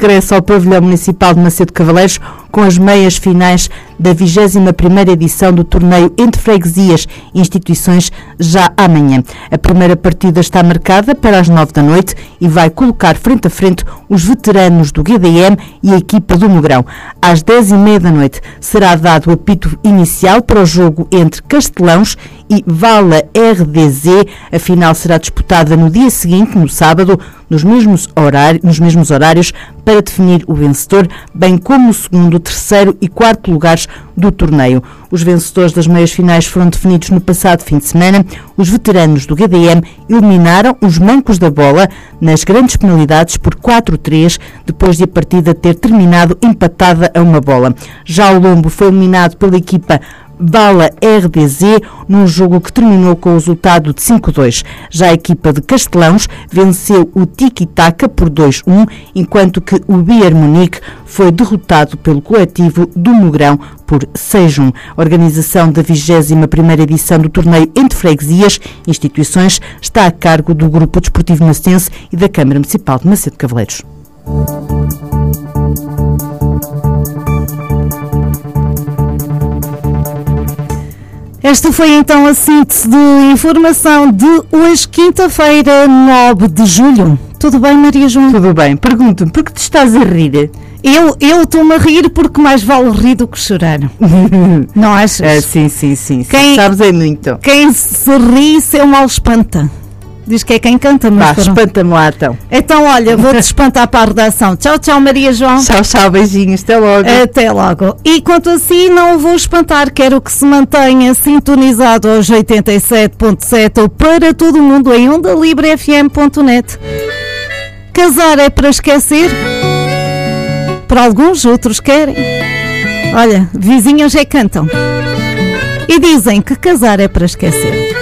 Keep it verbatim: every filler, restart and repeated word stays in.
regressa ao pavilhão municipal de Macedo Cavaleiros com as meias finais da vigésima primeira edição do torneio entre freguesias e instituições já amanhã. A primeira partida está marcada para as nove da noite e vai colocar frente a frente os veteranos do G D M e a equipa do Mogrão. Às dez e meia da noite será dado o apito inicial para o jogo entre Castelãos e Vala R D Z. A final será disputada no dia seguinte, no sábado, nos mesmos horários, nos mesmos horários, para definir o vencedor, bem como o segundo, terceiro e quarto lugares do torneio. Os vencedores das meias finais foram definidos no passado fim de semana. Os veteranos do G D M eliminaram os mancos da bola nas grandes penalidades por quatro a três, depois de a partida ter terminado empatada a uma bola. Já o Lombo foi eliminado pela equipa Vala R D Z, num jogo que terminou com o resultado de cinco a dois. Já a equipa de Castelãos venceu o Tiki Taka por dois a um, enquanto que o Bayern Munique foi derrotado pelo coletivo do Mogrão por seis a um. A organização da vigésima primeira edição do torneio entre freguesias e instituições está a cargo do Grupo Desportivo Macense e da Câmara Municipal de Macedo Cavaleiros. Esta foi então a síntese de informação de hoje, quinta-feira, nove de julho. Tudo bem, Maria João? Tudo bem. Pergunto-me, por que te estás a rir? Eu eu estou-me a rir porque mais vale rir do que chorar. Não achas? É, sim, sim, sim. Quem, Sabes é muito. Quem se ri, seu mal espanta. Diz que é quem canta, mas... Vá, espanta-me lá, então. Então, olha, vou-te espantar para a redação. Tchau, tchau, Maria João. Tchau, tchau, beijinhos, até logo. Até logo. E quanto assim, não o vou espantar, quero que se mantenha sintonizado aos oitenta e sete ponto sete ou para todo o mundo em onda livre f m ponto net. Casar é para esquecer? Para alguns, outros querem. Olha, vizinhos é cantam. E dizem que casar é para esquecer.